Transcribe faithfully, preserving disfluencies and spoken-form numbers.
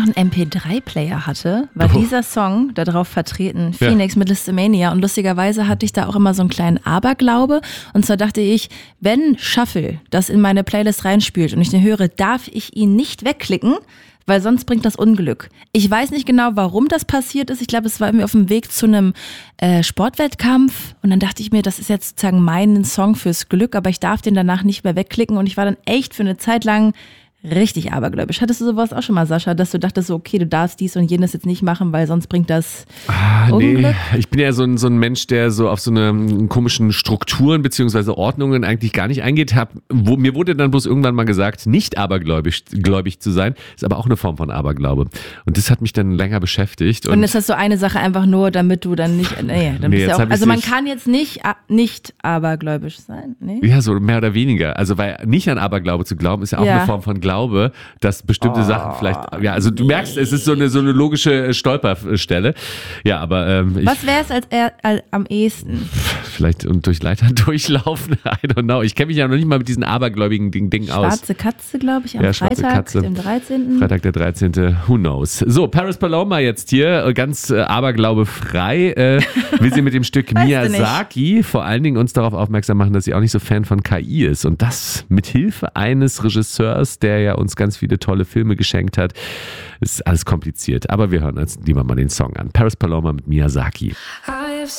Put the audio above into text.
einen M P drei Player hatte, war Oh. dieser Song darauf vertreten, Phoenix Ja. mit Listomania. Und lustigerweise hatte ich da auch immer so einen kleinen Aberglaube. Und zwar dachte ich, wenn Shuffle das in meine Playlist reinspielt und ich den höre, darf ich ihn nicht wegklicken, weil sonst bringt das Unglück. Ich weiß nicht genau, warum das passiert ist. Ich glaube, es war irgendwie auf dem Weg zu einem äh, Sportwettkampf und dann dachte ich mir, das ist jetzt sozusagen mein Song fürs Glück, aber ich darf den danach nicht mehr wegklicken und ich war dann echt für eine Zeit lang richtig abergläubisch. Hattest du sowas auch schon mal, Sascha, dass du dachtest so, okay, du darfst dies und jenes jetzt nicht machen, weil sonst bringt das Ah, Unglück? nee, ich bin ja so ein, so ein Mensch, der so auf so eine m, komischen Strukturen beziehungsweise Ordnungen eigentlich gar nicht eingeht. Hab, wo, mir wurde dann bloß irgendwann mal gesagt, nicht abergläubig gläubig zu sein, ist aber auch eine Form von Aberglaube. Und das hat mich dann länger beschäftigt. Und, und ist das so eine Sache einfach nur, damit du dann nicht, nee, dann Nee, bist jetzt ja hab auch, ich also man nicht- kann jetzt nicht, a- nicht abergläubisch sein, nee? Ja, so mehr oder weniger. Also weil nicht an Aberglaube zu glauben, ist ja auch Ja. eine Form von Glaube, dass bestimmte Oh, Sachen vielleicht, ja, also du merkst, es ist so eine, so eine logische Stolperstelle. Ja, aber ähm, ich, Was wäre es als, er- als am ehesten? vielleicht und durch Leitern durchlaufen, I don't know. Ich kenne mich ja noch nicht mal mit diesen abergläubigen Ding, Dingen aus. Schwarze Katze, glaube ich, am Ja, schwarze Freitag, Katze. dem dreizehnten Freitag der dreizehnte Who knows? So, Paris Paloma jetzt hier, äh, ganz äh, aberglaubefrei. Äh, will sie mit dem Stück Weißt du Miyazaki vor allen Dingen uns darauf aufmerksam machen, dass sie auch nicht so Fan von K I ist. Und das mit Hilfe eines Regisseurs, der ja uns ganz viele tolle Filme geschenkt hat. Ist alles kompliziert. Aber wir hören uns lieber mal den Song an. Paris Paloma mit Miyazaki. I